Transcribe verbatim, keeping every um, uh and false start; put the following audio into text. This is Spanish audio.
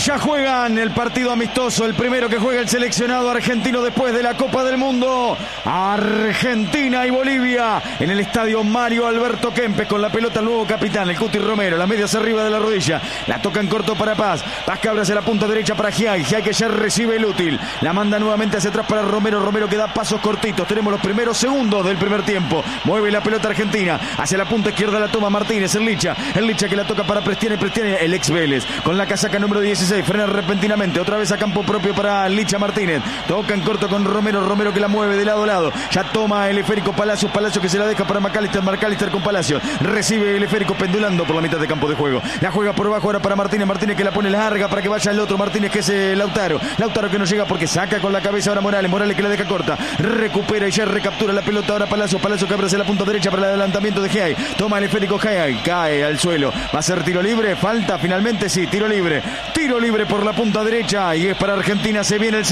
ya juegan el partido amistoso, el primero que juega el seleccionado argentino después de la Copa del Mundo. Argentina y Bolivia en el estadio Mario Alberto Kempes, con la pelota el nuevo capitán, el Cuti Romero, las medias arriba de la rodilla, la toca en corto para Paz, Paz que abre hacia la punta derecha para Giai, Giai que ya recibe el útil, la manda nuevamente hacia atrás para Romero, Romero que da pasos cortitos, tenemos los primeros segundos del primer tiempo, mueve la pelota Argentina, hacia la punta izquierda la toma Martínez, el Licha, el Licha que la toca para Prestiani, Prestiani, el ex Vélez, con la casaca número dieciséis, frena repentinamente, otra vez a campo propio para Licha Martínez, toca en corto con Romero, Romero que la mueve de lado a lado, ya toma el esférico Palacios, Palacios que se la deja para McAllister, McAllister con Palacios, recibe el esférico pendulando por la mitad de campo de juego, la juega por abajo ahora para Martínez, Martínez que la pone larga para que vaya el otro Martínez que es eh, Lautaro, Lautaro que no llega porque saca con la cabeza ahora Morales, Morales que la deja corta, recupera y ya recaptura la pelota ahora Palacios, Palacios que abre hacia la punta derecha para el adelantamiento de Giai, toma el esférico Giai, cae al suelo, va a ser tiro libre, falta finalmente, sí, tiro libre, tiro libre por la punta derecha y es para Argentina, se viene el